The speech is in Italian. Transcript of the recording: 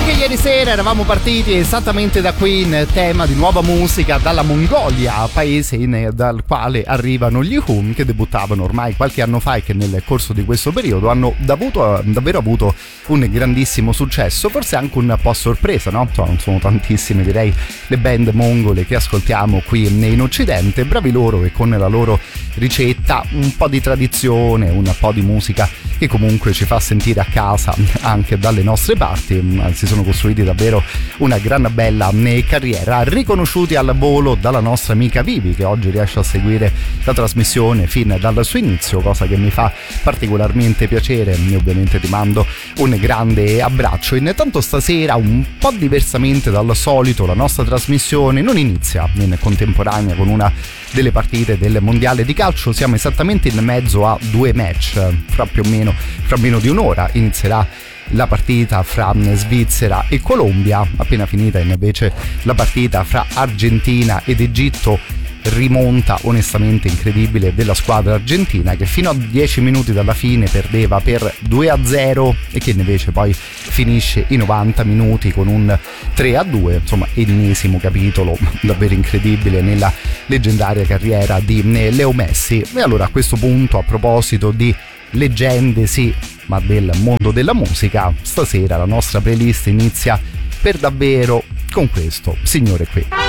Ieri sera eravamo partiti esattamente da qui in tema di nuova musica dalla Mongolia, paese dal quale arrivano gli Who, che debuttavano ormai qualche anno fa e che nel corso di questo periodo hanno davvero avuto un grandissimo successo, forse anche un po' a sorpresa, no? Non sono tantissime, direi, le band mongole che ascoltiamo qui in Occidente. Bravi loro che con la loro ricetta un po' di tradizione, un po' di musica che comunque ci fa sentire a casa anche dalle nostre parti, si sono costruiti davvero una gran bella carriera, riconosciuti al volo dalla nostra amica Vivi, che oggi riesce a seguire la trasmissione fin dal suo inizio, cosa che mi fa particolarmente piacere. E ovviamente ti mando un grande abbraccio. Intanto stasera, un po' diversamente dal solito, la nostra trasmissione non inizia in contemporanea con una delle partite del mondiale di calcio. Siamo esattamente in mezzo a due match. Fra meno di un'ora inizierà la partita fra Svizzera e Colombia. Appena finita invece la partita fra Argentina ed Egitto, rimonta onestamente incredibile della squadra argentina, che fino a 10 minuti dalla fine perdeva per 2-0 e che invece poi finisce i 90 minuti con un 3-2. Insomma, ennesimo capitolo davvero incredibile nella leggendaria carriera di Leo Messi. E allora, a questo punto, a proposito di leggende, sì, ma del mondo della musica, stasera la nostra playlist inizia per davvero con questo signore qui.